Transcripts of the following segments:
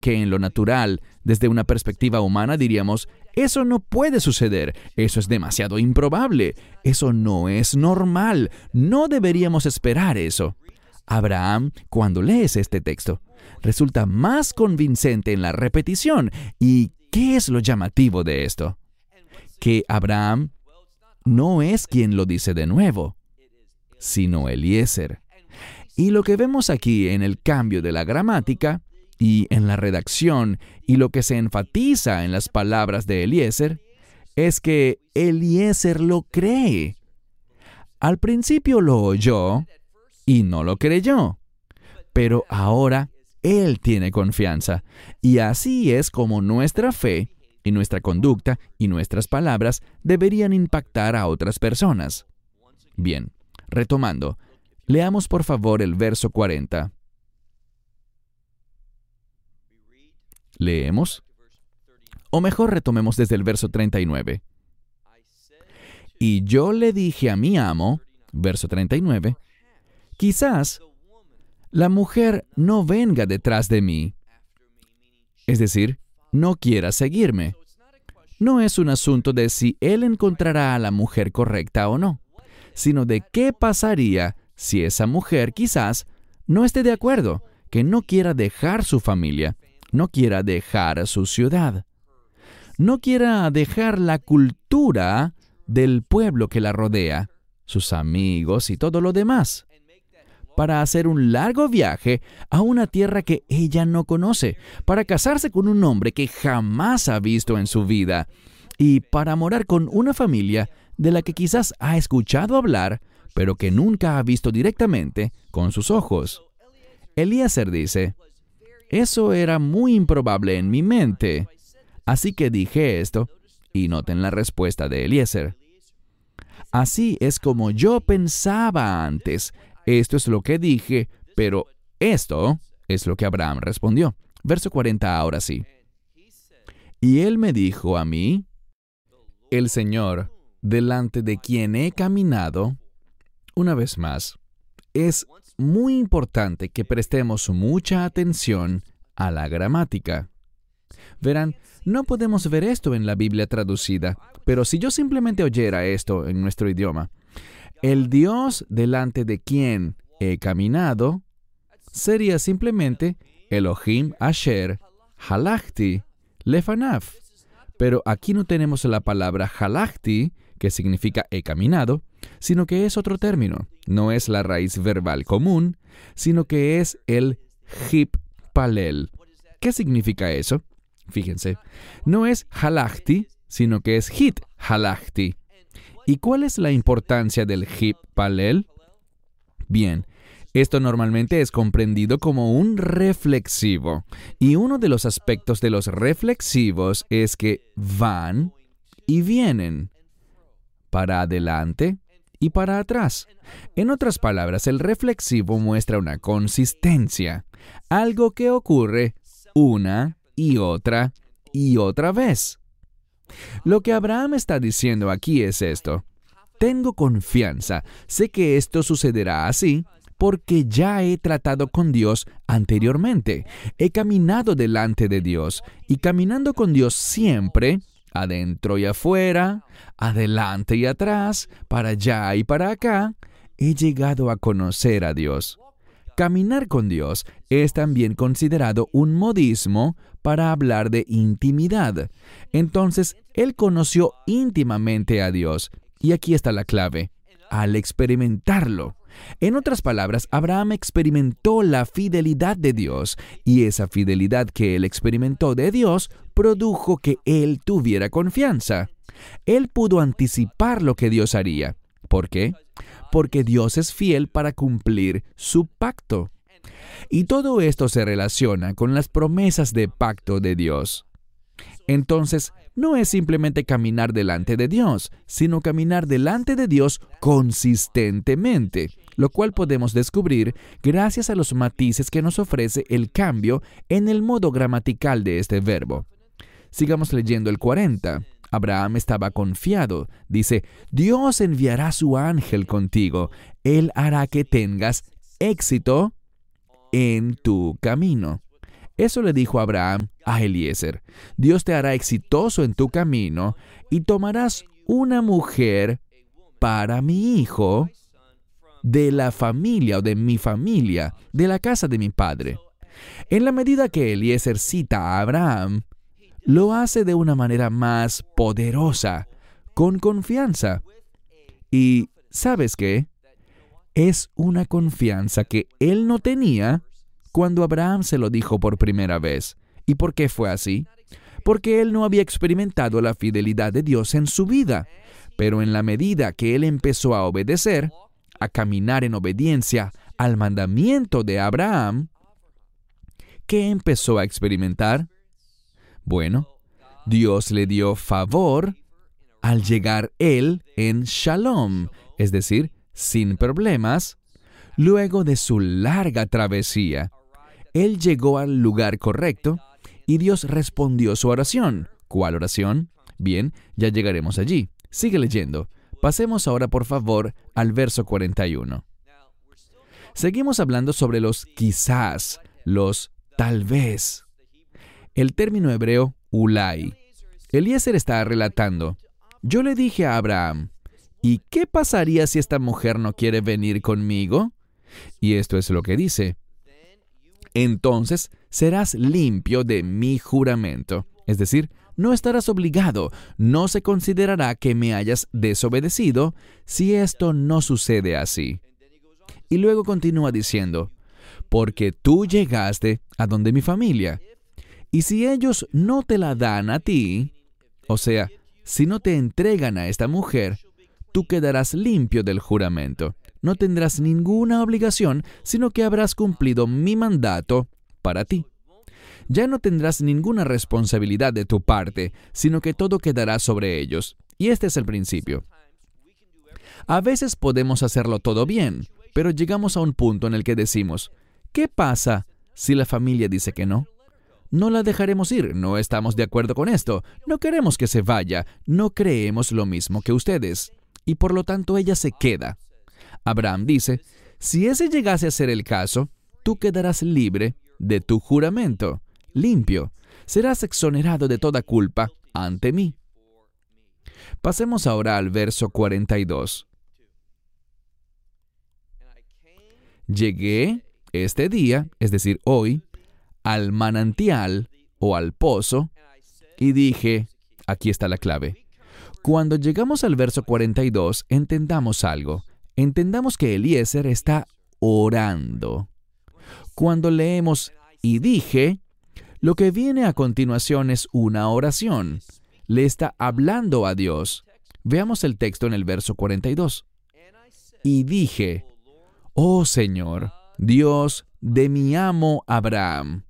que en lo natural, desde una perspectiva humana, diríamos, eso no puede suceder, eso es demasiado improbable, eso no es normal, no deberíamos esperar eso. Abraham, cuando lees este texto, resulta más convincente en la repetición. ¿Y qué es lo llamativo de esto? Que Abraham no es quien lo dice de nuevo, sino Eliezer. Y lo que vemos aquí en el cambio de la gramática y en la redacción y lo que se enfatiza en las palabras de Eliezer es que Eliezer lo cree. Al principio lo oyó y no lo creyó, pero ahora él tiene confianza. Y así es como nuestra fe y nuestra conducta y nuestras palabras deberían impactar a otras personas. Bien, retomando, leamos por favor el verso 40. Leemos, o mejor retomemos desde el verso 39. Y yo le dije a mi amo, verso 39, quizás la mujer no venga detrás de mí, es decir, no quiera seguirme. No es un asunto de si él encontrará a la mujer correcta o no, sino de qué pasaría si esa mujer quizás no esté de acuerdo, que no quiera dejar su familia, no quiera dejar su ciudad, no quiera dejar la cultura del pueblo que la rodea, sus amigos y todo lo demás, para hacer un largo viaje a una tierra que ella no conoce, para casarse con un hombre que jamás ha visto en su vida y para morar con una familia de la que quizás ha escuchado hablar, pero que nunca ha visto directamente con sus ojos. Eliezer dice, eso era muy improbable en mi mente, así que dije esto, y noten la respuesta de Eliezer. Así es como yo pensaba antes. Esto es lo que dije, pero esto es lo que Abraham respondió. Verso 40 ahora sí. Y él me dijo a mí, el Señor, delante de quien he caminado, una vez más, es muy importante que prestemos mucha atención a la gramática. Verán, no podemos ver esto en la Biblia traducida, pero si yo simplemente oyera esto en nuestro idioma, el Dios delante de quien he caminado sería simplemente Elohim Asher Halachti Lefanav. Pero aquí no tenemos la palabra halachti, que significa he caminado, sino que es otro término. No es la raíz verbal común, sino que es el hip-palel. ¿Qué significa eso? Fíjense, no es halachti, sino que es hit halachti. ¿Y cuál es la importancia del hip-palel? Bien, esto normalmente es comprendido como un reflexivo. Y uno de los aspectos de los reflexivos es que van y vienen, para adelante y para atrás. En otras palabras, el reflexivo muestra una consistencia, algo que ocurre una y otra vez. Lo que Abraham está diciendo aquí es esto. Tengo confianza, sé que esto sucederá así, porque ya he tratado con Dios anteriormente. He caminado delante de Dios, y caminando con Dios siempre, adentro y afuera, adelante y atrás, para allá y para acá, he llegado a conocer a Dios. Caminar con Dios es también considerado un modismo para hablar de intimidad. Entonces, él conoció íntimamente a Dios. Y aquí está la clave, al experimentarlo. En otras palabras, Abraham experimentó la fidelidad de Dios, y esa fidelidad que él experimentó de Dios produjo que él tuviera confianza. Él pudo anticipar lo que Dios haría. ¿Por qué? Porque Dios es fiel para cumplir su pacto. Y todo esto se relaciona con las promesas de pacto de Dios. Entonces, no es simplemente caminar delante de Dios, sino caminar delante de Dios consistentemente, lo cual podemos descubrir gracias a los matices que nos ofrece el cambio en el modo gramatical de este verbo. Sigamos leyendo el 40. Abraham estaba confiado. Dice, Dios enviará su ángel contigo. Él hará que tengas éxito en tu camino. Eso le dijo Abraham a Eliezer: Dios te hará exitoso en tu camino y tomarás una mujer para mi hijo de la familia o de mi familia, de la casa de mi padre. En la medida que Eliezer cita a Abraham, lo hace de una manera más poderosa, con confianza. Y, ¿sabes qué? Es una confianza que él no tenía cuando Abraham se lo dijo por primera vez. ¿Y por qué fue así? Porque él no había experimentado la fidelidad de Dios en su vida. Pero en la medida que él empezó a obedecer, a caminar en obediencia al mandamiento de Abraham, ¿qué empezó a experimentar? Bueno, Dios le dio favor al llegar él en Shalom, es decir, sin problemas, luego de su larga travesía. Él llegó al lugar correcto y Dios respondió su oración. ¿Cuál oración? Bien, ya llegaremos allí. Sigue leyendo. Pasemos ahora, por favor, al verso 41. Seguimos hablando sobre los quizás, los tal vez. El término hebreo, ulai. Eliezer está relatando: yo le dije a Abraham, ¿y qué pasaría si esta mujer no quiere venir conmigo? Y esto es lo que dice: entonces serás limpio de mi juramento. Es decir, no estarás obligado, no se considerará que me hayas desobedecido si esto no sucede así. Y luego continúa diciendo: porque tú llegaste a donde mi familia, y si ellos no te la dan a ti, o sea, si no te entregan a esta mujer, tú quedarás limpio del juramento. No tendrás ninguna obligación, sino que habrás cumplido mi mandato para ti. Ya no tendrás ninguna responsabilidad de tu parte, sino que todo quedará sobre ellos. Y este es el principio. A veces podemos hacerlo todo bien, pero llegamos a un punto en el que decimos: ¿qué pasa si la familia dice que no? No la dejaremos ir, no estamos de acuerdo con esto, no queremos que se vaya, no creemos lo mismo que ustedes, y por lo tanto ella se queda. Abraham dice: si ese llegase a ser el caso, tú quedarás libre de tu juramento, limpio, serás exonerado de toda culpa ante mí. Pasemos ahora al verso 42. Llegué este día, es decir, hoy, al manantial o al pozo, y dije, aquí está la clave. Cuando llegamos al verso 42, entendamos algo. Entendamos que Eliezer está orando. Cuando leemos y dije, lo que viene a continuación es una oración. Le está hablando a Dios. Veamos el texto en el verso 42. Y dije, oh Señor, Dios de mi amo Abraham,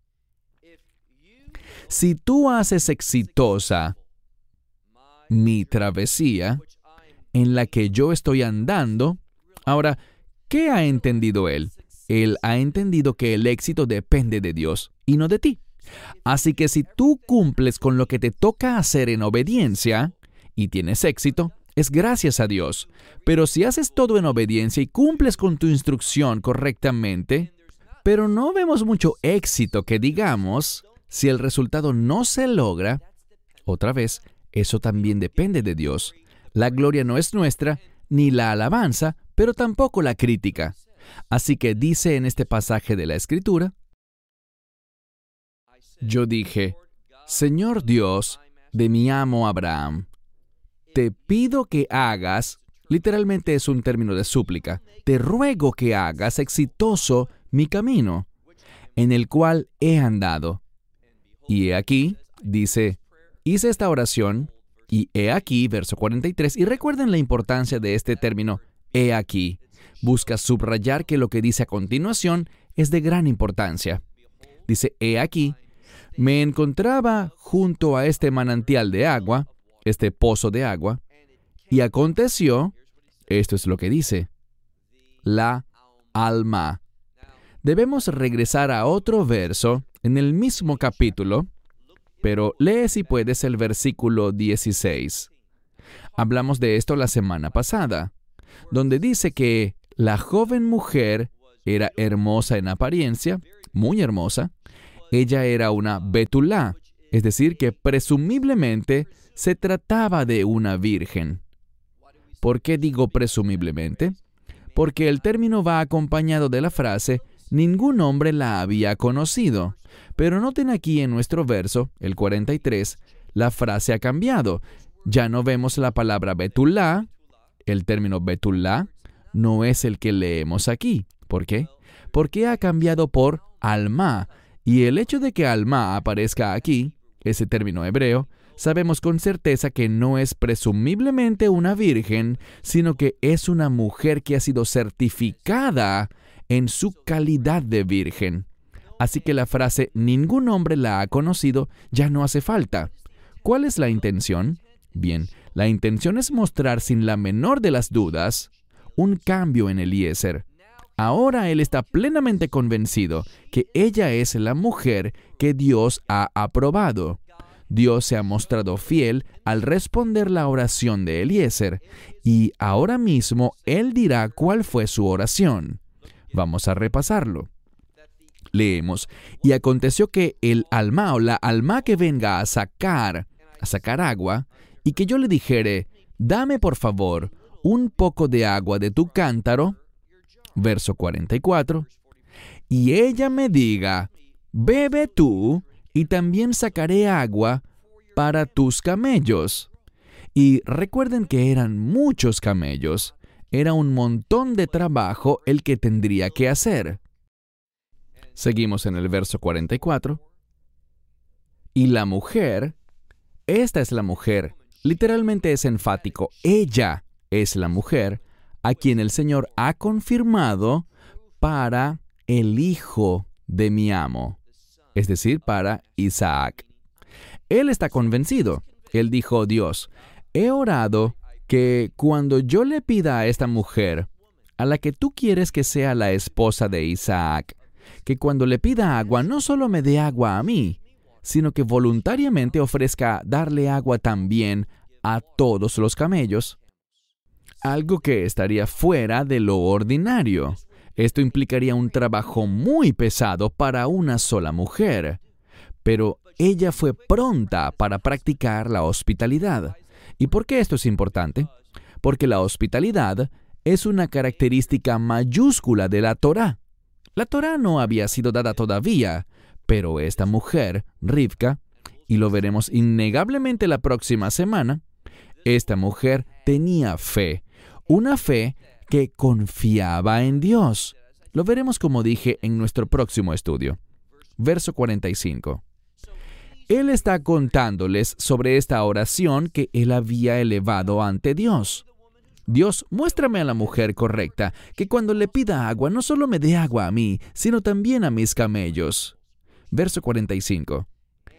si tú haces exitosa mi travesía en la que yo estoy andando. Ahora, ¿qué ha entendido él? Él ha entendido que el éxito depende de Dios y no de ti. Así que si tú cumples con lo que te toca hacer en obediencia y tienes éxito, es gracias a Dios. Pero si haces todo en obediencia y cumples con tu instrucción correctamente, pero no vemos mucho éxito que digamos, si el resultado no se logra, otra vez, eso también depende de Dios. La gloria no es nuestra, ni la alabanza, pero tampoco la crítica. Así que dice en este pasaje de la Escritura, yo dije, Señor Dios de mi amo Abraham, te pido que hagas, literalmente es un término de súplica, te ruego que hagas exitoso mi camino, en el cual he andado. Y he aquí, dice, hice esta oración, y he aquí, verso 43, y recuerden la importancia de este término, he aquí. Busca subrayar que lo que dice a continuación es de gran importancia. Dice, he aquí, me encontraba junto a este manantial de agua, este pozo de agua, y aconteció, esto es lo que dice, la alma. Debemos regresar a otro verso en el mismo capítulo, pero lee si puedes el versículo 16. Hablamos de esto la semana pasada, donde dice que la joven mujer era hermosa en apariencia, muy hermosa, Ella era una betulá, es decir, que presumiblemente se trataba de una virgen. ¿Por qué digo presumiblemente? Porque el término va acompañado de la frase, ningún hombre la había conocido. Pero noten aquí en nuestro verso, el 43, la frase ha cambiado. Ya no vemos la palabra betulá. El término betulá no es el que leemos aquí. ¿Por qué? Porque ha cambiado por alma. Y el hecho de que alma aparezca aquí, ese término hebreo, sabemos con certeza que no es presumiblemente una virgen, sino que es una mujer que ha sido certificada en su calidad de virgen. Así que la frase ningún hombre la ha conocido ya no hace falta. ¿Cuál es la intención? Bien, la intención es mostrar sin la menor de las dudas un cambio en Eliezer. Ahora él está plenamente convencido que ella es la mujer que Dios ha aprobado. Dios se ha mostrado fiel al responder la oración de Eliezer, y ahora mismo él dirá cuál fue su oración. Vamos a repasarlo. Leemos, y aconteció que el alma o la alma que venga a sacar agua, y que yo le dijere, dame por favor un poco de agua de tu cántaro, verso 44, y ella me diga, bebe tú, y también sacaré agua para tus camellos. Y recuerden que eran muchos camellos. Era un montón de trabajo el que tendría que hacer. Seguimos en el verso 44. Y la mujer, esta es la mujer, literalmente es enfático, ella es la mujer a quien el Señor ha confirmado para el hijo de mi amo, es decir, para Isaac. Él está convencido. Él dijo, Dios, he orado que cuando yo le pida a esta mujer, a la que tú quieres que sea la esposa de Isaac, que cuando le pida agua no solo me dé agua a mí, sino que voluntariamente ofrezca darle agua también a todos los camellos. Algo que estaría fuera de lo ordinario. Esto implicaría un trabajo muy pesado para una sola mujer. Pero ella fue pronta para practicar la hospitalidad. ¿Y por qué esto es importante? Porque la hospitalidad es una característica mayúscula de la Torá. La Torá no había sido dada todavía, pero esta mujer, Rivka, y lo veremos innegablemente la próxima semana, esta mujer tenía fe, una fe que confiaba en Dios. Lo veremos como dije en nuestro próximo estudio. Verso 45. Él está contándoles sobre esta oración que él había elevado ante Dios. Dios, muéstrame a la mujer correcta, que cuando le pida agua no solo me dé agua a mí, sino también a mis camellos. Verso 45.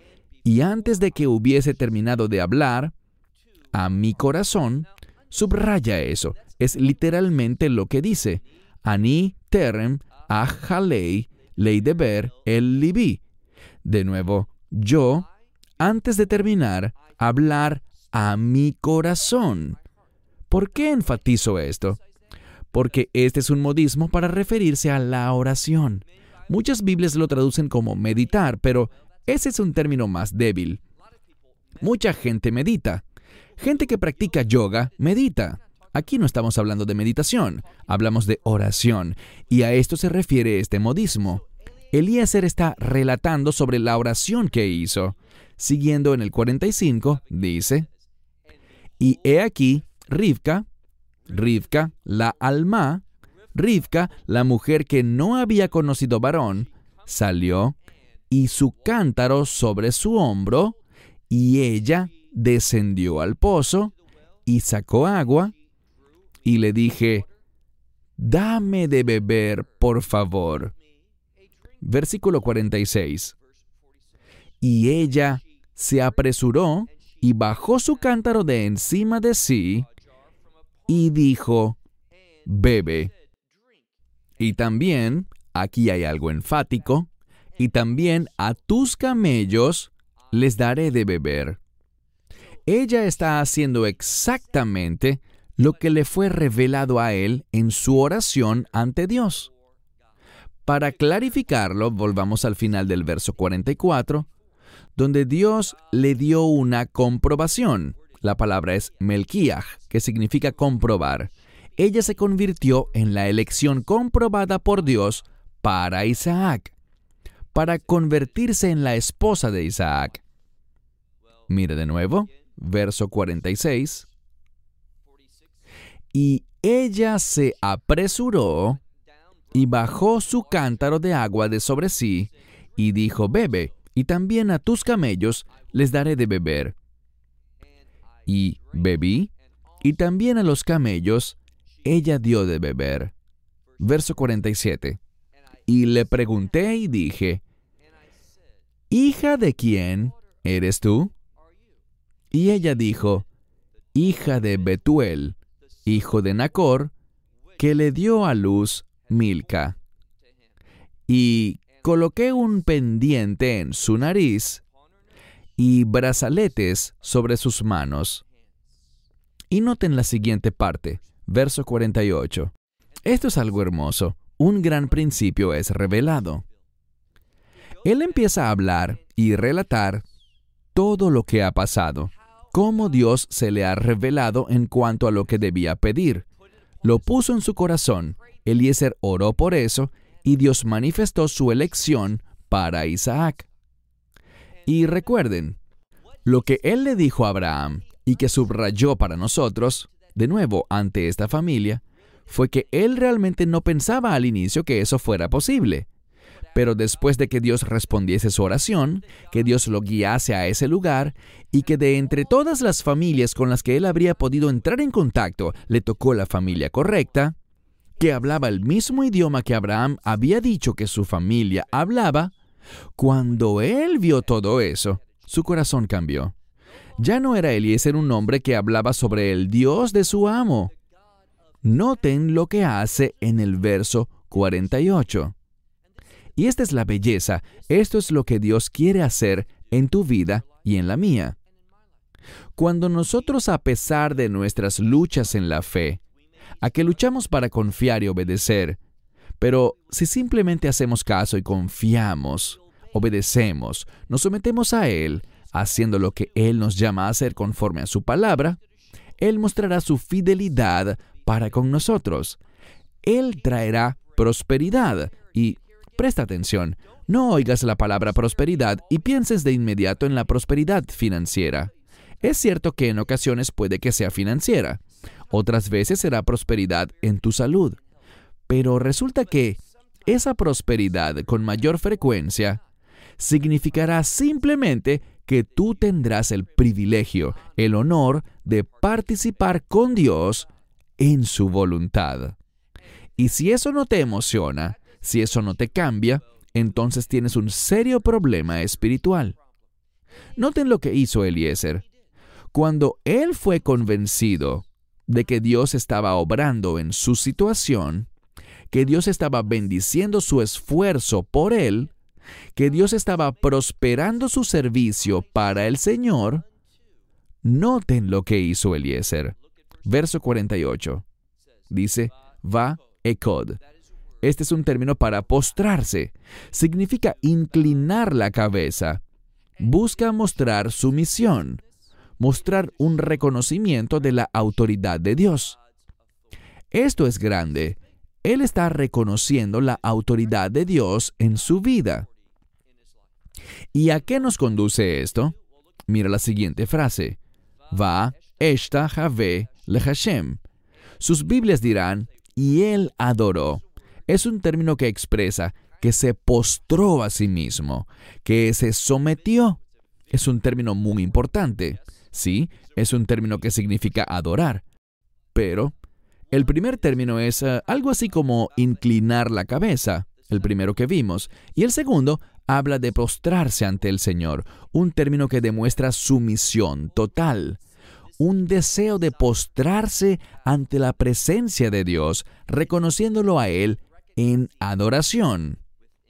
Y antes de que hubiese terminado de hablar, a mi corazón, subraya eso, es literalmente lo que dice, Ani terem ajalei leideber el libi. De nuevo, yo, antes de terminar, hablar a mi corazón. ¿Por qué enfatizo esto? Porque este es un modismo para referirse a la oración. Muchas Biblias lo traducen como meditar, pero ese es un término más débil. Mucha gente medita. Gente que practica yoga medita. Aquí no estamos hablando de meditación, hablamos de oración, y a esto se refiere este modismo. Eliezer está relatando sobre la oración que hizo. Siguiendo en el 45, dice, y he aquí, Rivka, la alma, Rivka, la mujer que no había conocido varón, salió y su cántaro sobre su hombro, y ella descendió al pozo y sacó agua, y le dije, dame de beber, por favor. Versículo 46. Y ella se apresuró y bajó su cántaro de encima de sí, y dijo, bebe. Y también, aquí hay algo enfático, y también a tus camellos les daré de beber. Ella está haciendo exactamente lo que le fue revelado a él en su oración ante Dios. Para clarificarlo, volvamos al final del verso 44, donde Dios le dio una comprobación. La palabra es melquiaj, que significa comprobar. Ella se convirtió en la elección comprobada por Dios para Isaac, para convertirse en la esposa de Isaac. Mire de nuevo, verso 46. Y ella se apresuró y bajó su cántaro de agua de sobre sí, y dijo, bebe, y también a tus camellos les daré de beber. Y bebí, y también a los camellos ella dio de beber. Verso 47. Y le pregunté y dije, ¿hija de quién eres tú? Y ella dijo, hija de Betuel, hijo de Nacor, que le dio a luz Milca. Y coloqué un pendiente en su nariz y brazaletes sobre sus manos. Y noten la siguiente parte, verso 48. Esto es algo hermoso. Un gran principio es revelado. Él empieza a hablar y relatar todo lo que ha pasado, cómo Dios se le ha revelado en cuanto a lo que debía pedir. Lo puso en su corazón. Eliezer oró por eso y Dios manifestó su elección para Isaac. Y recuerden, lo que él le dijo a Abraham y que subrayó para nosotros, de nuevo ante esta familia, fue que él realmente no pensaba al inicio que eso fuera posible. Pero después de que Dios respondiese su oración, que Dios lo guiase a ese lugar, y que de entre todas las familias con las que él habría podido entrar en contacto, le tocó la familia correcta, que hablaba el mismo idioma que Abraham había dicho que su familia hablaba, cuando él vio todo eso, su corazón cambió. Ya no era Eliezer un hombre que hablaba sobre el Dios de su amo. Noten lo que hace en el verso 48. Y esta es la belleza. Esto es lo que Dios quiere hacer en tu vida y en la mía. Cuando nosotros, a pesar de nuestras luchas en la fe, a que luchamos para confiar y obedecer, pero si simplemente hacemos caso y confiamos, obedecemos, nos sometemos a Él, haciendo lo que Él nos llama a hacer conforme a su palabra, Él mostrará su fidelidad para con nosotros. Él traerá prosperidad y, presta atención, no oigas la palabra prosperidad y pienses de inmediato en la prosperidad financiera. Es cierto que en ocasiones puede que sea financiera, otras veces será prosperidad en tu salud, pero resulta que esa prosperidad con mayor frecuencia significará simplemente que tú tendrás el privilegio, el honor de participar con Dios en su voluntad. Y si eso no te emociona, si eso no te cambia, entonces tienes un serio problema espiritual. Noten lo que hizo Eliezer. Cuando él fue convencido de que Dios estaba obrando en su situación, que Dios estaba bendiciendo su esfuerzo por él, que Dios estaba prosperando su servicio para el Señor, noten lo que hizo Eliezer. Verso 48. Dice, va ekod. Este es un término para postrarse. Significa inclinar la cabeza. Busca mostrar sumisión, mostrar un reconocimiento de la autoridad de Dios. Esto es grande. Él está reconociendo la autoridad de Dios en su vida. ¿Y a qué nos conduce esto? Mira la siguiente frase. Va eshta Jave le Hashem. Sus Biblias dirán, y él adoró. Es un término que expresa que se postró a sí mismo, que se sometió. Es un término muy importante. Sí, es un término que significa adorar. Pero el primer término es algo así como inclinar la cabeza, el primero que vimos. Y el segundo habla de postrarse ante el Señor, un término que demuestra sumisión total. Un deseo de postrarse ante la presencia de Dios, reconociéndolo a Él en adoración.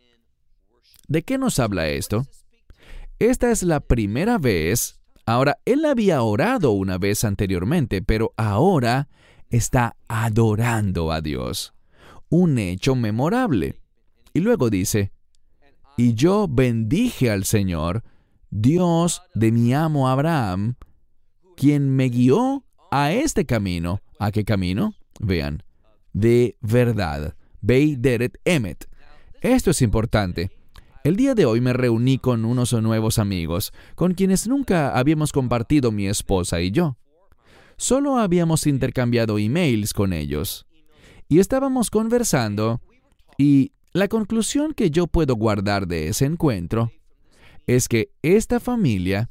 ¿De qué nos habla esto? Esta es la primera vez. Ahora, él había orado una vez anteriormente, pero ahora está adorando a Dios. Un hecho memorable. Y luego dice, y yo bendije al Señor, Dios de mi amo Abraham, quien me guió a este camino. ¿A qué camino? Vean, de verdad. Bey Deret Emet. Esto es importante. El día de hoy me reuní con unos nuevos amigos, con quienes nunca habíamos compartido mi esposa y yo. Solo habíamos intercambiado emails con ellos. Y estábamos conversando, y la conclusión que yo puedo guardar de ese encuentro es que esta familia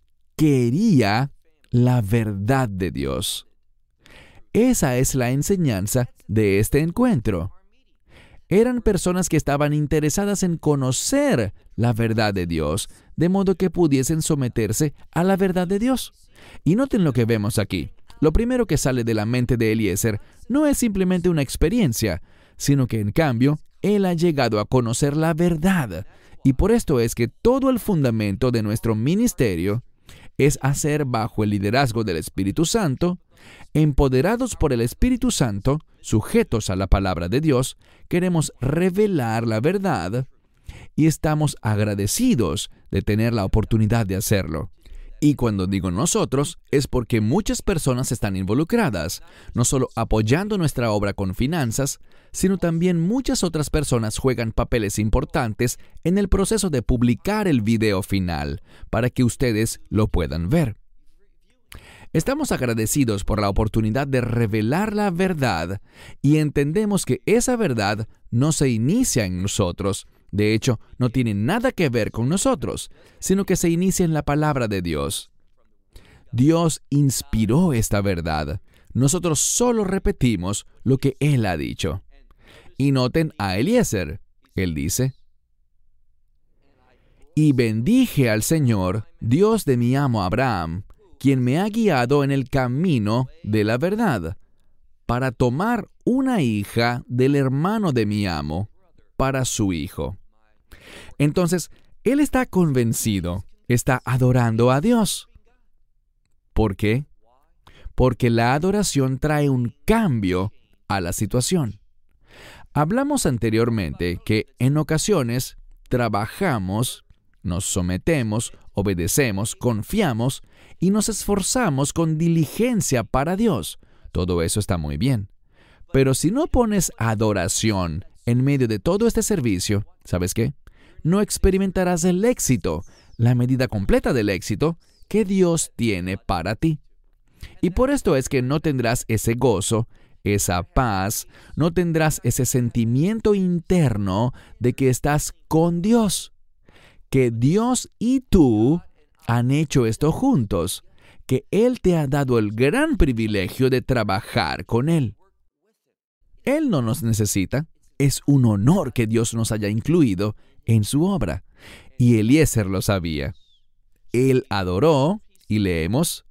quería la verdad de Dios. Esa es la enseñanza de este encuentro. Eran personas que estaban interesadas en conocer la verdad de Dios, de modo que pudiesen someterse a la verdad de Dios. Y noten lo que vemos aquí. Lo primero que sale de la mente de Eliezer no es simplemente una experiencia, sino que en cambio, él ha llegado a conocer la verdad. Y por esto es que todo el fundamento de nuestro ministerio es hacer bajo el liderazgo del Espíritu Santo, empoderados por el Espíritu Santo, sujetos a la palabra de Dios, queremos revelar la verdad y estamos agradecidos de tener la oportunidad de hacerlo. Y cuando digo nosotros, es porque muchas personas están involucradas, no solo apoyando nuestra obra con finanzas, sino también muchas otras personas juegan papeles importantes en el proceso de publicar el video final, para que ustedes lo puedan ver. Estamos agradecidos por la oportunidad de revelar la verdad y entendemos que esa verdad no se inicia en nosotros. De hecho, no tiene nada que ver con nosotros, sino que se inicia en la palabra de Dios. Dios inspiró esta verdad. Nosotros solo repetimos lo que Él ha dicho. Y noten a Eliezer. Él dice, y bendije al Señor, Dios de mi amo Abraham, quien me ha guiado en el camino de la verdad, para tomar una hija del hermano de mi amo, para su hijo. Entonces, él está convencido, está adorando a Dios. ¿Por qué? Porque la adoración trae un cambio a la situación. Hablamos anteriormente que en ocasiones trabajamos, nos sometemos, obedecemos, confiamos y nos esforzamos con diligencia para Dios. Todo eso está muy bien. Pero si no pones adoración en medio de todo este servicio, ¿sabes qué? No experimentarás el éxito, la medida completa del éxito que Dios tiene para ti. Y por esto es que no tendrás ese gozo, esa paz, no tendrás ese sentimiento interno de que estás con Dios, que Dios y tú han hecho esto juntos, que Él te ha dado el gran privilegio de trabajar con Él. Él no nos necesita. Es un honor que Dios nos haya incluido en su obra. Y Eliezer lo sabía. Él adoró, y leemos,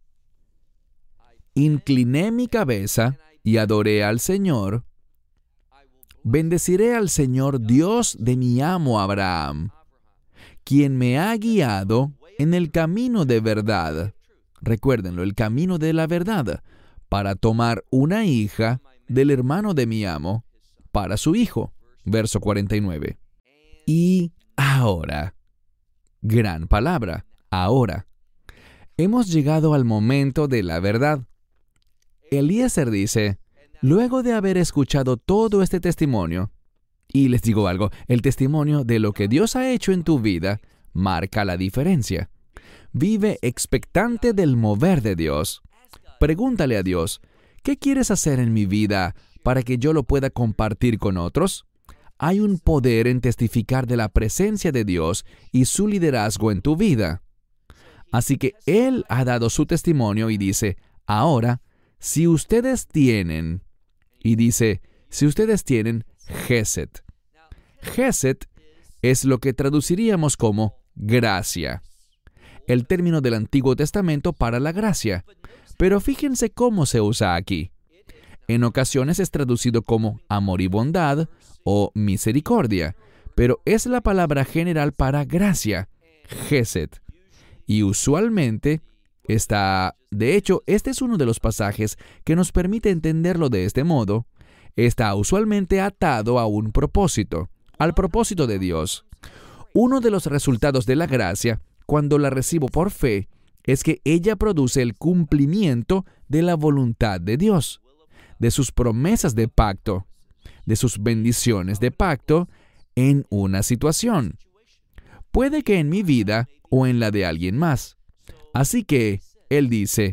incliné mi cabeza y adoré al Señor. Bendeciré al Señor Dios de mi amo Abraham, quien me ha guiado en el camino de verdad. Recuérdenlo, el camino de la verdad, para tomar una hija del hermano de mi amo, para su hijo. Verso 49. Y ahora, gran palabra, ahora, hemos llegado al momento de la verdad. Eliezer dice, luego de haber escuchado todo este testimonio, y les digo algo, el testimonio de lo que Dios ha hecho en tu vida marca la diferencia. Vive expectante del mover de Dios. Pregúntale a Dios, ¿qué quieres hacer en mi vida para que yo lo pueda compartir con otros? Hay un poder en testificar de la presencia de Dios y su liderazgo en tu vida. Así que Él ha dado su testimonio y dice, ahora, si ustedes tienen, y dice, si ustedes tienen Gesed. Gesed es lo que traduciríamos como gracia, el término del Antiguo Testamento para la gracia. Pero fíjense cómo se usa aquí. En ocasiones es traducido como amor y bondad o misericordia, pero es la palabra general para gracia, Gesed. Y usualmente de hecho, este es uno de los pasajes que nos permite entenderlo de este modo, está usualmente atado a un propósito, al propósito de Dios. Uno de los resultados de la gracia, cuando la recibo por fe, es que ella produce el cumplimiento de la voluntad de Dios, de sus promesas de pacto, de sus bendiciones de pacto en una situación. Puede que en mi vida o en la de alguien más. Así que, él dice,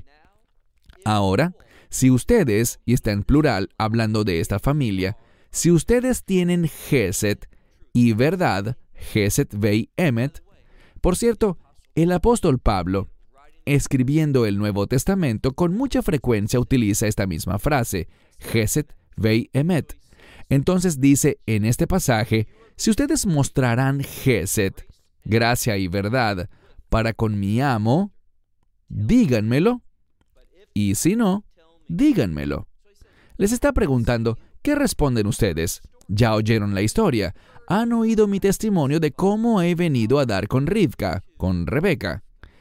ahora, si ustedes, y está en plural hablando de esta familia, si ustedes tienen Hesed y verdad, Hesed vei emet. Por cierto, el apóstol Pablo, escribiendo el Nuevo Testamento, con mucha frecuencia utiliza esta misma frase, Hesed vei emet. Entonces dice en este pasaje, si ustedes mostrarán Hesed, gracia y verdad, para con mi amo, díganmelo, y si no, díganmelo. Les está preguntando, ¿qué responden ustedes? Ya oyeron la historia. Han oído mi testimonio de cómo he venido a dar con Rivka, con Rebeca.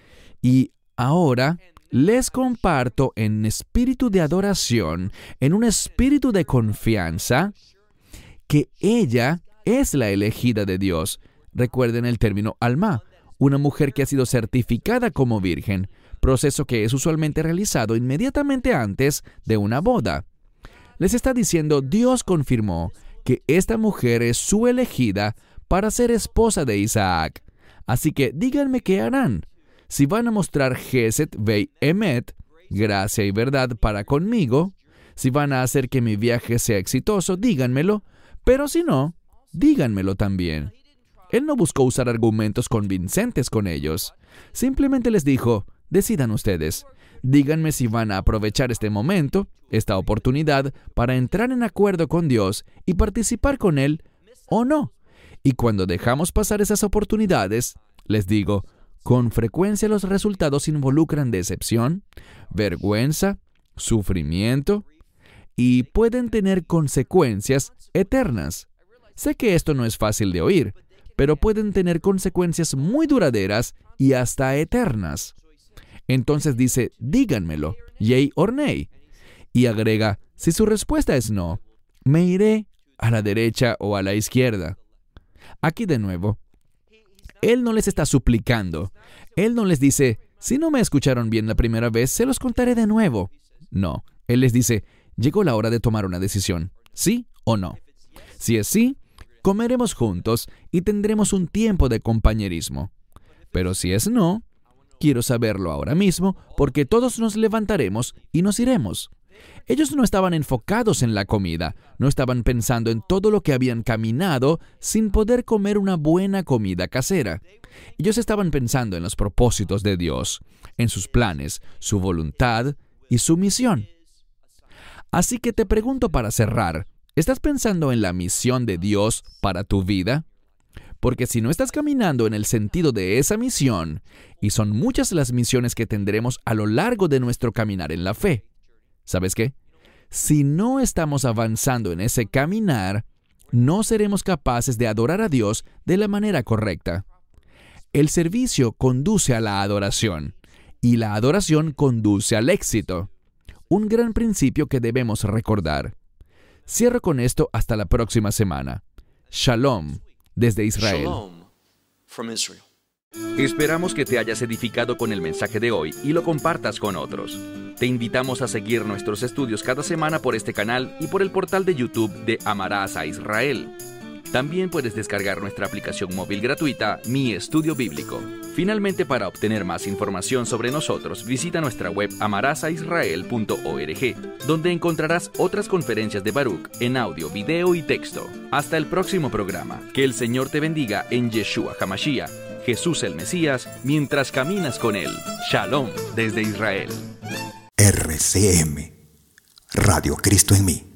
Y ahora les comparto en espíritu de adoración, en un espíritu de confianza, que ella es la elegida de Dios. Recuerden el término alma, una mujer que ha sido certificada como virgen, proceso que es usualmente realizado inmediatamente antes de una boda. Les está diciendo, Dios confirmó que esta mujer es su elegida para ser esposa de Isaac. Así que díganme qué harán. Si van a mostrar Hesed vei emet, gracia y verdad para conmigo, si van a hacer que mi viaje sea exitoso, díganmelo, pero si no, díganmelo también. Él no buscó usar argumentos convincentes con ellos. Simplemente les dijo, decidan ustedes. Díganme si van a aprovechar este momento, esta oportunidad, para entrar en acuerdo con Dios y participar con Él o no. Y cuando dejamos pasar esas oportunidades, les digo, con frecuencia los resultados involucran decepción, vergüenza, sufrimiento y pueden tener consecuencias eternas. Sé que esto no es fácil de oír, pero pueden tener consecuencias muy duraderas y hasta eternas. Entonces dice, díganmelo, yea or nay. Y agrega, si su respuesta es no, me iré a la derecha o a la izquierda. Aquí de nuevo, Él no les está suplicando. Él no les dice, si no me escucharon bien la primera vez, se los contaré de nuevo. No, Él les dice, llegó la hora de tomar una decisión, ¿sí o no? Si es sí, comeremos juntos y tendremos un tiempo de compañerismo. Pero si es no, quiero saberlo ahora mismo, porque todos nos levantaremos y nos iremos. Ellos no estaban enfocados en la comida, no estaban pensando en todo lo que habían caminado sin poder comer una buena comida casera. Ellos estaban pensando en los propósitos de Dios, en sus planes, su voluntad y su misión. Así que te pregunto para cerrar, ¿estás pensando en la misión de Dios para tu vida? Porque si no estás caminando en el sentido de esa misión, y son muchas las misiones que tendremos a lo largo de nuestro caminar en la fe, ¿sabes qué? Si no estamos avanzando en ese caminar, no seremos capaces de adorar a Dios de la manera correcta. El servicio conduce a la adoración, y la adoración conduce al éxito. Un gran principio que debemos recordar. Cierro con esto hasta la próxima semana. Shalom. Desde Israel. Esperamos que te hayas edificado con el mensaje de hoy y lo compartas con otros. Te invitamos a seguir nuestros estudios cada semana por este canal y por el portal de YouTube de Amarás a Israel. También puedes descargar nuestra aplicación móvil gratuita, Mi Estudio Bíblico. Finalmente, para obtener más información sobre nosotros, visita nuestra web amarasaisrael.org, donde encontrarás otras conferencias de Baruch en audio, video y texto. Hasta el próximo programa. Que el Señor te bendiga en Yeshua HaMashiach, Jesús el Mesías, mientras caminas con Él. Shalom desde Israel. RCM, Radio Cristo en mí.